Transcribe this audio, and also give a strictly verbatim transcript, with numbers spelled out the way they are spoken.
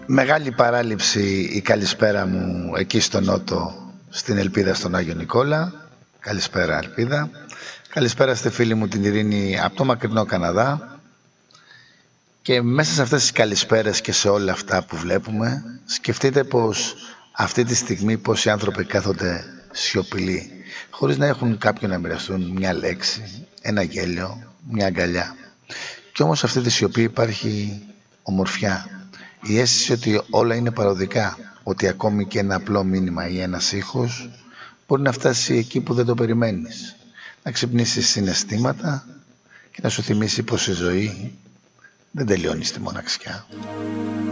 Μεγάλη παράληψη η καλησπέρα μου εκεί στο Νότο, στην Ελπίδα, στον Άγιο Νικόλα. Καλησπέρα Ελπίδα. Καλησπέρα στη φίλη μου την Ειρήνη από το μακρινό Καναδά. Και μέσα σε αυτές τις καλησπέρες και σε όλα αυτά που βλέπουμε, σκεφτείτε πως αυτή τη στιγμή πόσοι άνθρωποι κάθονται σιωπηλοί, χωρίς να έχουν κάποιον να μοιραστούν μια λέξη, ένα γέλιο, μια αγκαλιά. Κι όμως σε αυτή τη σιωπή υπάρχει ομορφιά. Η αίσθηση ότι όλα είναι παροδικά, ότι ακόμη και ένα απλό μήνυμα ή ένας ήχος μπορεί να φτάσει εκεί που δεν το περιμένεις, να ξυπνήσει συναισθήματα και να σου θυμίσει πως η ζωή δεν τελειώνει στη μοναξιά.